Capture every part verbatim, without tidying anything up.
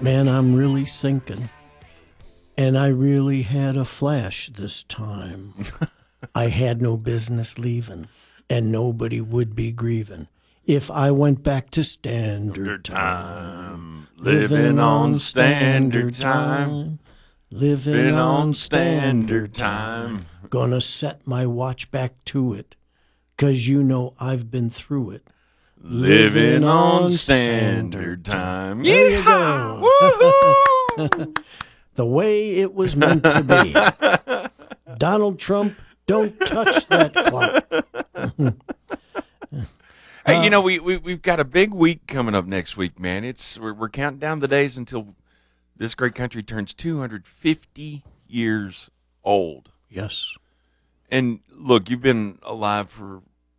Man, I'm really sinking. And I really had a flash this time. I had no business leaving, and nobody would be grieving if I went back to standard time. Living on standard time. Living Living on on standard standard time. time. Gonna set my watch back to it, 'cause you know I've been through it. Living on standard time. There you Yeehaw! go. Woohoo! The way it was meant to be. Donald Trump, don't touch that clock. Hey, you know, we, we, we've got a big week coming up next week, man. It's We're, we're counting down the days until this great country turns two hundred fifty years old. Yes. And look, you've been alive for,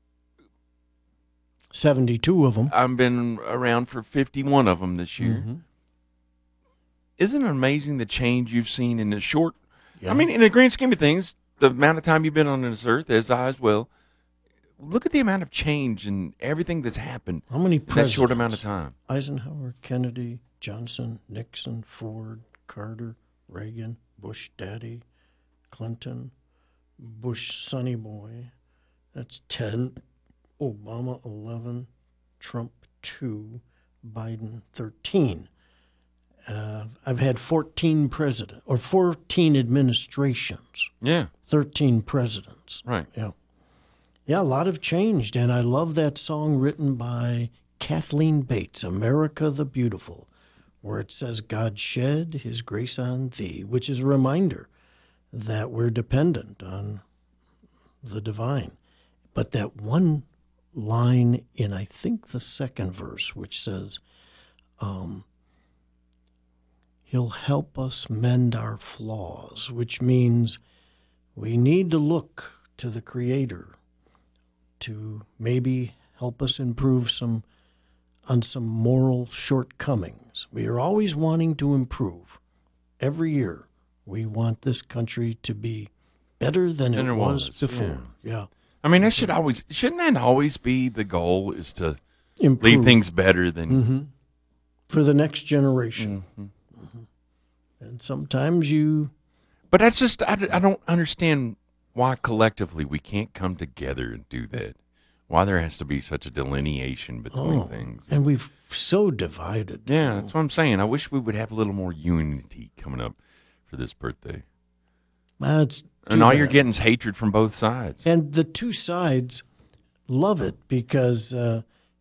seventy-two of them. I've been around for fifty-one of them this year. Mm-hmm. Isn't it amazing the change you've seen in the short, Yeah. I mean, in the grand scheme of things, the amount of time you've been on this earth, as I as well, look at the amount of change and everything that's happened How many in that presidents? short amount of time. Eisenhower, Kennedy, Johnson, Nixon, Ford, Carter, Reagan, Bush Daddy, Clinton, Bush Sonny Boy. That's ten. Obama, eleven. Trump, two. Biden, thirteen. Uh, I've had fourteen presidents, or fourteen administrations, Yeah, thirteen presidents. right. Yeah. Yeah, a lot have changed, and I love that song written by Kathleen Bates, America the Beautiful, where it says, God shed his grace on thee, which is a reminder that we're dependent on the divine. But that one line in, I think, the second verse, which says, um, he'll help us mend our flaws, which means we need to look to the Creator to maybe help us improve some on some moral shortcomings. We are always wanting to improve. Every year, we want this country to be better than it, Than it was, was, before. Yeah. I mean, that should always, shouldn't that always be the goal, is to Improve. leave things better than, hmm For the next generation. Mhm. And sometimes you, But that's just, I, I don't understand why collectively we can't come together and do that. Why there has to be such a delineation between oh, things. and we've so divided. Yeah, that's what I'm saying. I wish we would have a little more unity coming up for this birthday. Uh, it's too And all you're bad. getting is hatred from both sides. And the two sides love it because uh,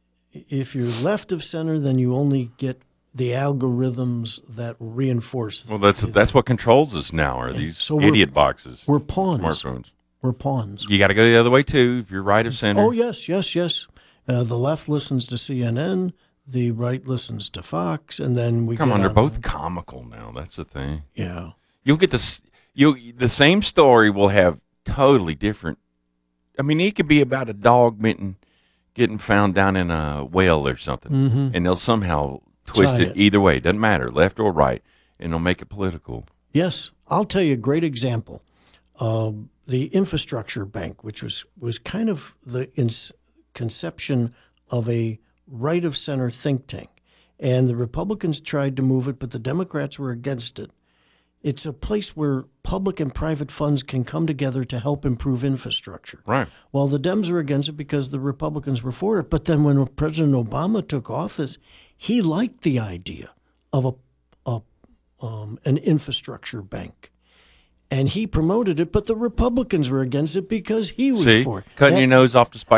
if you're left of center, then you only get the algorithms that reinforce. Well, that's that's what controls us now, are these so we're- idiot boxes, We're pawns. smartphones. We're pawns. You got to go the other way, too, if you're right of center. Oh, yes, yes, yes. Uh, the left listens to C N N. The right listens to Fox. And then we Come get on, they're on both the- comical now. That's the thing. Yeah. You'll get this. You the same story will have totally different. I mean, it could be about a dog getting getting found down in a well or something, Mm-hmm. and they'll somehow twist Tie it, it. either way. Doesn't matter, left or right, and they'll make it political. Yes, I'll tell you a great example. Um, the infrastructure bank, which was, was kind of the ins- conception of a right of center think tank. And the Republicans tried to move it, but the Democrats were against it. It's a place where public and private funds can come together to help improve infrastructure. Right. Well, the Dems were against it because the Republicans were for it. But then when President Obama took office, he liked the idea of a, a um, an infrastructure bank. And he promoted it, but the Republicans were against it because he was See, for it. cutting That- your nose off to spite